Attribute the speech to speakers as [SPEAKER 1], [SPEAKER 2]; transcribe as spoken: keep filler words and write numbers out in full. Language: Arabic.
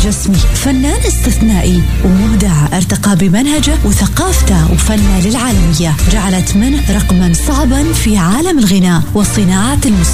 [SPEAKER 1] الجسمي، فنان استثنائي ومبدع ارتقى بمنهجه وثقافته وفنه للعالمية، جعلت منه رقما صعبا في عالم الغناء وصناعة الموسيقى.